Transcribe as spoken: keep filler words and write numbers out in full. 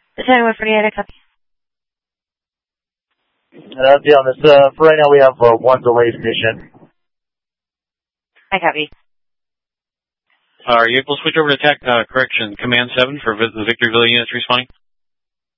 The ten one forty-eight, I copy. Uh, be on this, uh, for right now we have uh, one delayed mission. I copy. Uh, are you able to switch over to attack, uh, correction, Command seven for the Victorville units responding?